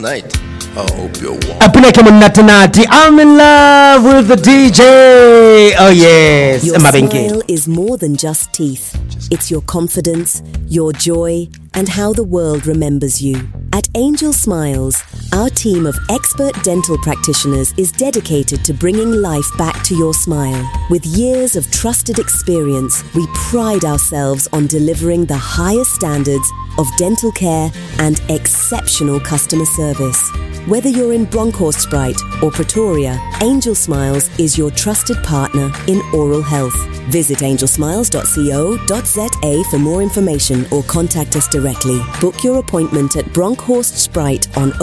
Night. I hope you're warm. I'm in love with the DJ. Oh yes. Your smile is more than just teeth. It's your confidence, your joy, and how the world remembers you. At Angel Smiles, our team of expert dental practitioners is dedicated to bringing life back to your smile. With years of trusted experience, we pride ourselves on delivering the highest standards of dental care and exceptional customer service. Whether you're in Bronkhorstspruit or Pretoria, Angel Smiles is your trusted partner in oral health. Visit angelsmiles.co.za for more information or contact us directly. Book your appointment at Bronkhorstspruit on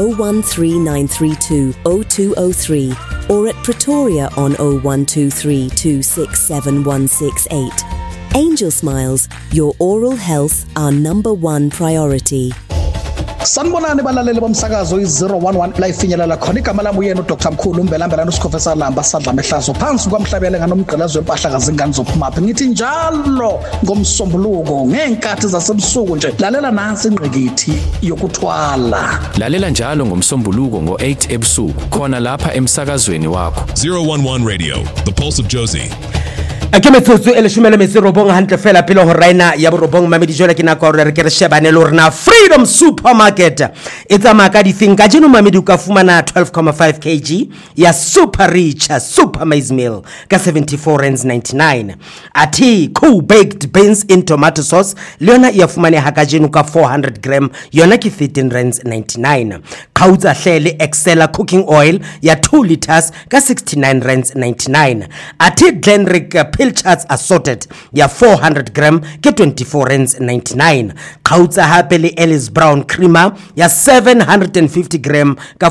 013932 0203 or at Pretoria on 0123 267 168. Angel Smiles, your oral health, our number one priority. Sanibonani balaleli bomsakazo i011 la ifinyelela khona igama lami uyena uDr Mkhulu Mbelambela noSikhofesa Lamba sadla mehlazo phansi kwamhlabele nganomgqelazo wempahla kazingane zophumaphi ngithi njalo ngomsombuluko ngenkathi zasebusuku nje lalela nansi ingqikithi yokuthwala lalela njalo ngomsombuluko ngo8 ebusuku khona lapha emsakazweni wakho 011 Radio, the pulse of Josie. Akemetsotso eleshumela metsi robong hantle fela pele ho raina ya borobong mamedi jola ke nako re ke re shebane le rena Freedom Supermarket e tsama ka dithinga jeno mamedi ka fumana 12.5 kg ya super rich super maize meal ka 74.99 ati cool baked beans in tomato sauce leona ya fumane ha ka jeno ka 400 gram yona ke 13.99 khautsa hlele excella cooking oil ya 2 liters ka 69.99 ati Glenrick Pilchards assorted ya 400 gram ke 24.99 khautsa hape le Ellis Brown creamer ya 750 gram ka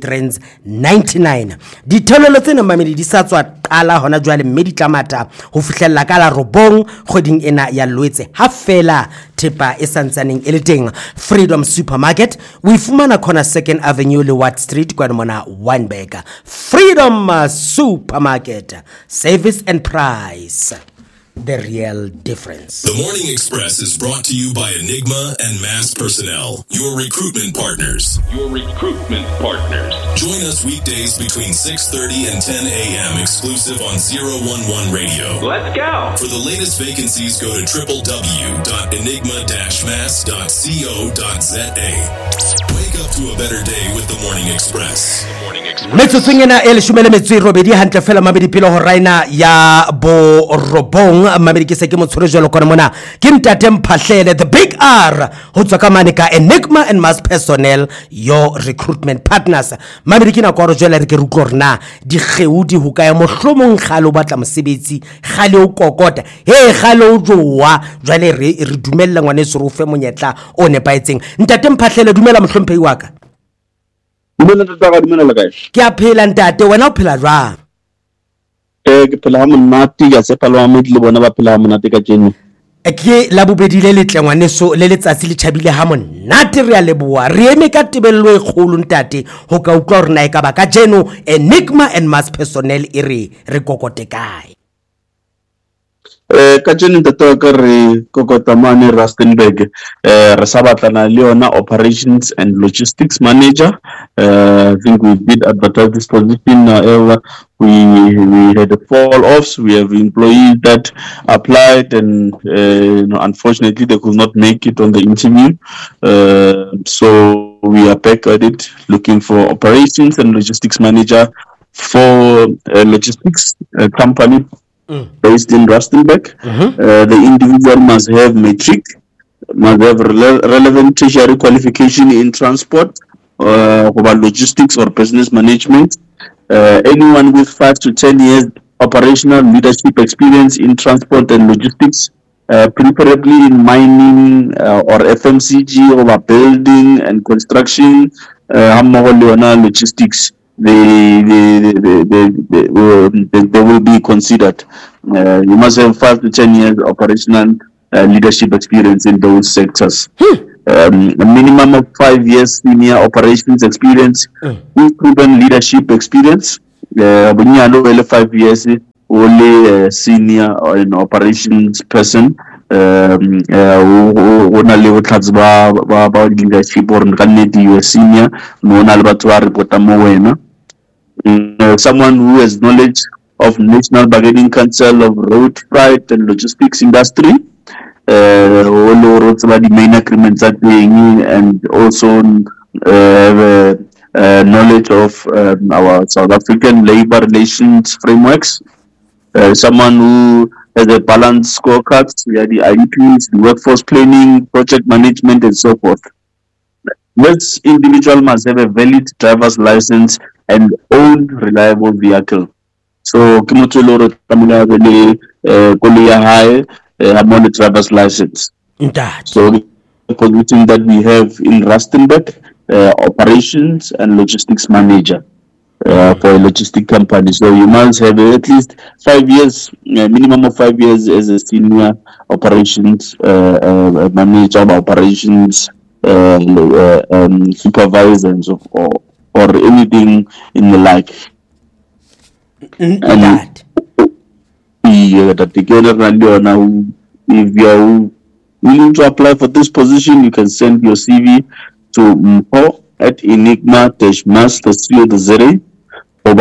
48.99 dithololo tsena mamedi di sa tswa qala hona jwale mme di tlamata ho fihlella ka la robong kgoding ena ya Lwetse ha fela thepa e santsaneng e le teng Freedom Supermarket we fumana khona 2nd Avenue le Watt Street kwa mona Wynberg Freedom Supermarket service and price the real difference. The Morning Express is brought to you by Enigma and Mass Personnel, your recruitment partners. Join us weekdays between 6:30 and 10 a.m. exclusive on 011 Radio. Let's go. For the latest vacancies, go to www.enigma-mass.co.za. Wake up to a better day with the Morning Express. Metsotsoengena eleshumele metsi robedi hantle fela mabedi pele ho raina ya bo robong mabedi ke se ke motshore jalo kona mona ke ntate Mphahlele the big R ho tswa ka mane ka Enigma and Mass Personnel your recruitment partners mabedi ke na go re jela re ke rutlo rena di geudi ho ka ya mohlomong khalo batla mosebetsi khale o kokota he khale o jowa jwale re dumella ngwane se rofe monyetla o nepaetseng ntate Mphahlele dumela mohlomphehi wa ka Dumela tata dumela guys ke a phela ntate wena o phela jwang ke phela ha monate ya se palwa mo le bona ba phela ha monate ka jeno ke la bobedi le letle ngwaneso le letsatsi le thabile ha monate re a leboa re eme ka tebello e kgolo ntate ho ka utlwa re na e ka ba ka jeno Enigma and Mass Personnel e re kokote kae ka jeno ntate ka re kokota mane Rustenburg re sa batlana le yona operations and logistics manager I think we did advertise this position we had a fall offs. We have employees that applied and unfortunately they could not make it on the interview. So we are back at it looking for operations and logistics manager for a logistics company based in Rustenburg. The individual must have matric, must have relevant tertiary qualification in transport, logistics or business management. Anyone with 5 to 10 years operational leadership experience in transport and logistics, preferably in mining or FMCG or building and construction, logistics, they will be considered. You must have 5 to 10 years operational leadership experience in those sectors. A minimum of 5 years senior operations experience with proven leadership experience. When you 5 years only senior or an operations person o na le botlhatsi ba leadership or ka nnete you a senior no na le batho ba report mo wena. Someone who has knowledge of National Bargaining Council of Road Freight and Logistics Industry, the main agreements are doing, and also have knowledge of our South African labor relations frameworks. Someone who has a balanced scorecards, we are the IDPs, the workforce planning, project management, and so forth. This individual must have a valid driver's license and own reliable vehicle. So, Kimotuloro Tamila high, I'm on the driver's license. So, the position that we have in Rustenburg, operations and logistics manager for a logistic company. So, you must have at least 5 years, minimum of 5 years as a senior operations manager of operations. Supervisors or anything in the like. That if you are willing to apply for this position, you can send your CV to info@enigma-mas.co.za or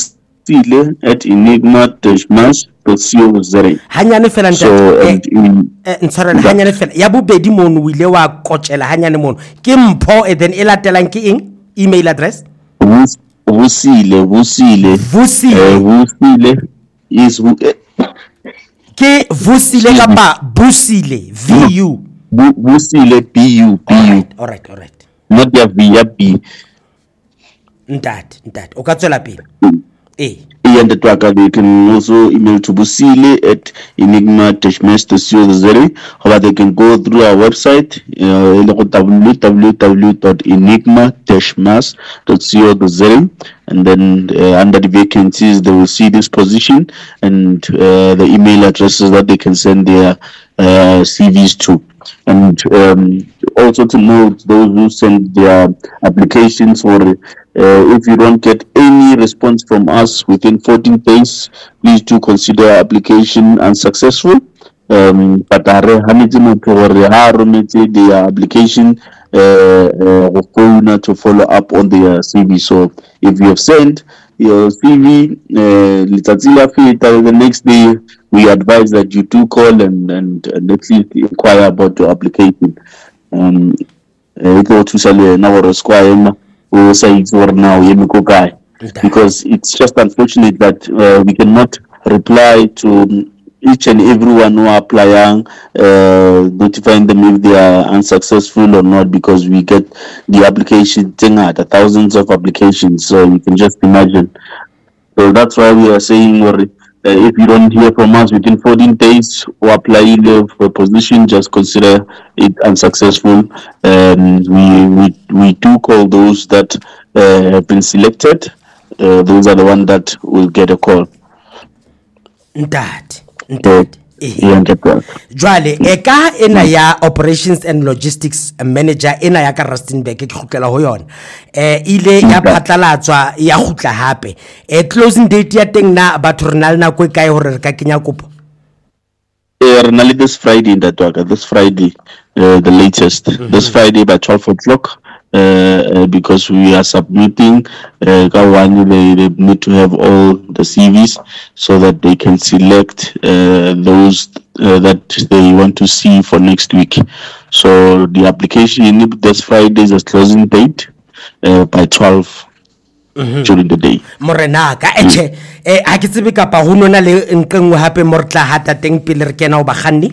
babusile@enigma-mas.co.za. Hanyane fela hanyane fela ya bobedi mono o ile wa kotshela hanyane mono ke mpho then e latelang ke eng email address Vusile is ke Vusile kapa Busile VU Vusile BU. All right not the V B ntat o ka tswela pele and the tracker they can also email to busile@enigma-mas.co.za, or they can go through our website www.enigma-mas.co.za, and then under the vacancies they will see this position and the email addresses that they can send their CVs to. And also to note, those who send their applications, or if you don't get any response from us within 14 days, please do consider application unsuccessful. But their application to follow up on their CV. So if you have sent your CV, the next day we advise that you do call and at least inquire about your application. Because it's just unfortunate that we cannot reply to each and everyone who are applying, notifying them if they are unsuccessful or not, because we get the application thousands of applications, so you can just imagine. So that's why we are saying, if you don't hear from us within 14 days or apply for a position, just consider it unsuccessful. We do call those that have been selected. Those are the ones that will get a call. Jwale eka ena ya operations and logistics manager ena ya ka Rustenburg ke khutlela ho yona ile ya phatlalatswa ya khutla hape closing date ya teng na batho rena le nako e kae hore re ka kenya kopo rena this Friday in that work, this Friday the latest this Friday by 12 o'clock. Because we are submitting, they need to have all the CVs so that they can select those that they want to see for next week. So the application this Friday is a closing date by 12 during the day. Morena ka ha ke tsebe kapa ho nona le nkengwe hape mortla hata teng pele re kena o bagani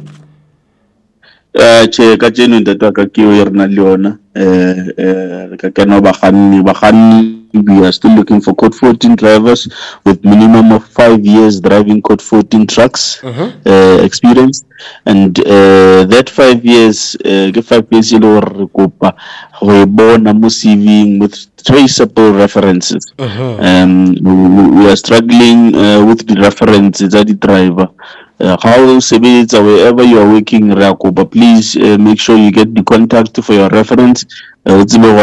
che ka tseno ntate ka ke yo rena le yona ka kana bagani we are still looking for code 14 drivers with minimum of 5 years driving code 14 trucks experience, and that 5 years ke 5 years ile re kopa go bona mo CV with traceable references. We are struggling with the references of the driver. How sebetsa wherever you are working Rakoba, please make sure you get the contact for your reference. We still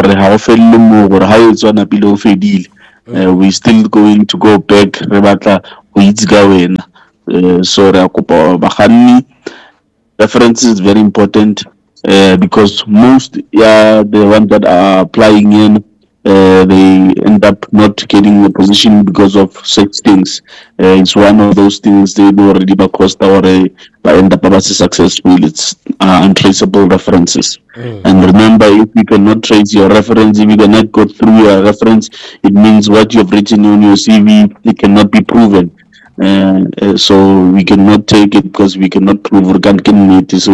going to go back so Rakoba bagani reference is very important because most the ones that are applying in, they end up not getting a position because of such things. It's one of those things they do already cost or end up successful. It's untraceable references. And remember, if you cannot trace your reference, if you cannot go through your reference, it means what you've written on your CV, it cannot be proven. So we cannot take it because we cannot prove we can't get it.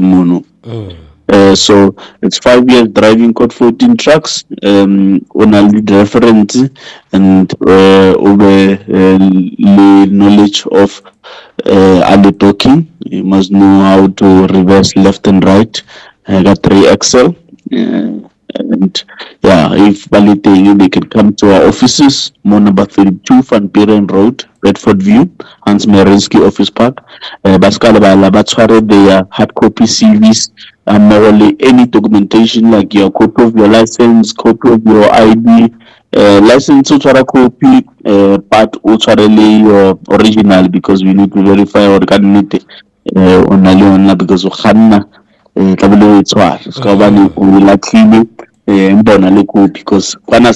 So it's 5 years driving code 14 trucks on a lead reference and over knowledge of other talking. You must know how to reverse left and right. I got 3 Excel. And if validating, they can come to our offices, number 32 Van Buren Road, Bedford View, Hans Merinsky Office Park. Baskala their hard copy CVs, morally any documentation like your copy of your license, copy of your ID, license copy, part your original, because we need to verify or candidate on because of Hanna. It's hard. Because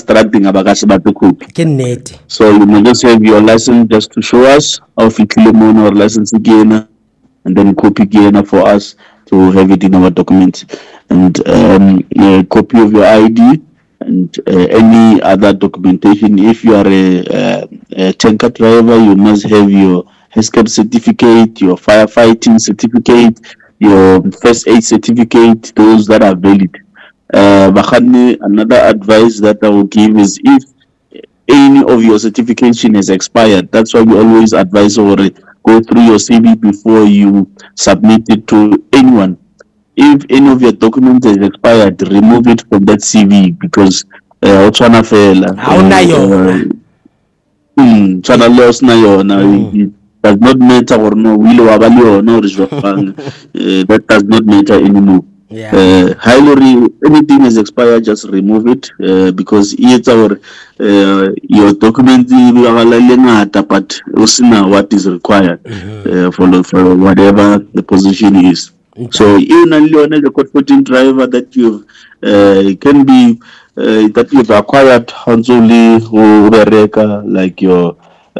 so you may just have your license just to show us how or license again, and then copy again for us to have it in our documents, and a copy of your ID and any other documentation. If you are a tanker driver, you must have your HESCAP certificate, your firefighting certificate, your first aid certificate, those that are valid. Another advice that I will give is if any of your certification is expired, that's why we always advise or go through your CV before you submit it to anyone. If any of your documents is expired, remove it from that CV because it does not matter or no that does not matter anymore. Anything is expired, just remove it because it's our your documents but what is required for whatever the position is. So even only the code 14 driver that you can be that you've acquired only like your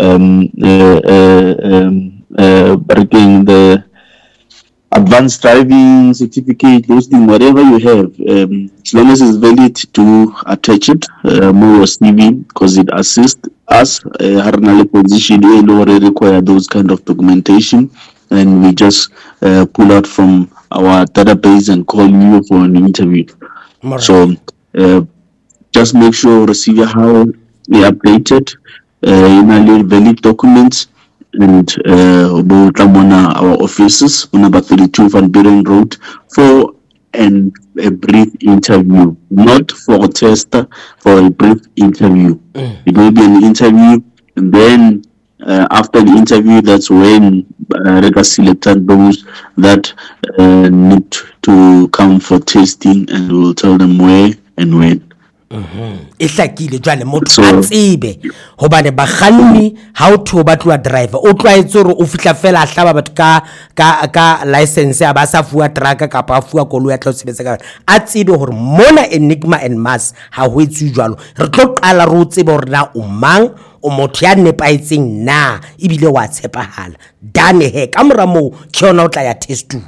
breaking the advanced driving certificate, those things, whatever you have, as long as it's valid, to attach it more CV because it assists us. Position require those kind of documentation, and we just pull out from our database and call you for an interview. Right. So just make sure receive how we updated valid documents. And our offices on number 32 Van Buren Road for a brief interview, not for a test, for a brief interview. It will be an interview, and then after the interview, that's when Rega selected those that need to come for testing, and we'll tell them where and when. E hlakile jwale motho a tsebe hobane bakganni ha o thoba batla driver o tlaetse hore o fitla fela a hlaba batho ka license a ba sa fuwa truck ka pa fuwa koloi ya tla sebetsa ka a tsebe hore mona Enigma and Mass ha ho etswe jwalo re tlo qala re o tsebe hore na o mang o motho ya nepaetseng na ebile wa tshepahala dane he ka mora mo ke yona o tla ya test 2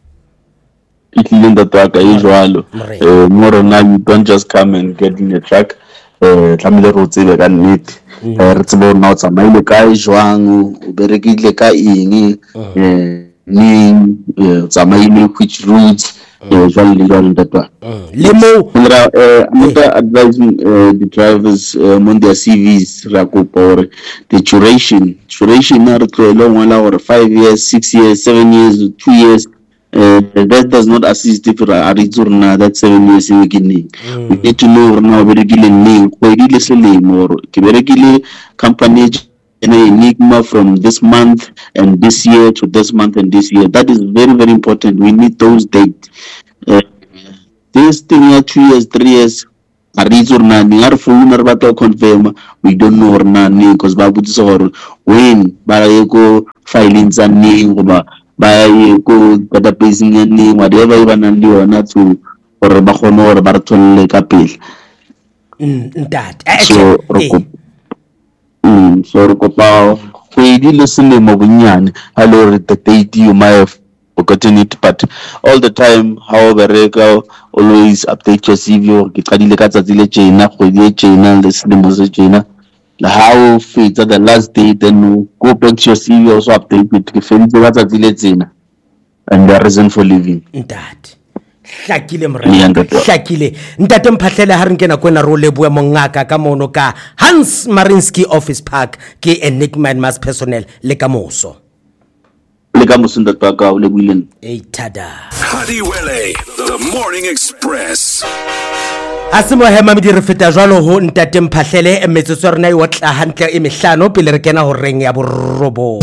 in the truck usual more now you don't just come and get in the truck tlamile ro tsebe ka nnete re tsebe na o tsamaile ka jwang o berekile ka eng ni tsamaile which routes usually in the truck another advising the drivers on their CVs or the duration na re tlo ngwala or 5 years 6 years 7 years 2 years. That does not assist if that 7 years in beginning. We need to know now very name, or company Enigma from this month and this year to this month and this year. That is very, very important. We need those dates. This thing 2 years, 3 years. Confirm we don't know because Babu when Barayeko filings and name ba ye ko database ya neng whatever e ba nang le yona to gore ba kgone gore ba re tswelele ka pele. So re kopa kgwedi le selemo bonyane ha le hore the date you might have forgotten it, but all the time how bereka always update your CV or ke qadile ka tsatsi le tjena kgwedi e tjena le selemo se tjena. How fits at the last day, then go back to your CV, also update it. And the reason for leaving. Hlakile ntate Mphahlele ha re nkena kwena ro leboe mongaka ka mono ka Hans Marinsky Office Park ke Enigma and Mass Personnel le ka moso ntate ka o leboileng. Hadiwele, the Morning Express. Asimo hema medi re feta jwalo ho ntate Mphahlele metsotso rena e otla hantle e mehlano pele re kena ho reng ya borobo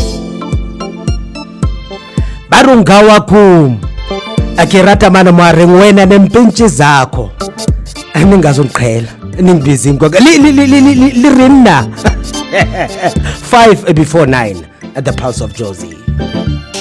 barunga wakho akirata mana moareng wena nempentshi zakho ningazongiqhela ningibizi ngoba li rinna 5 before 9 at the Pulse of Josie.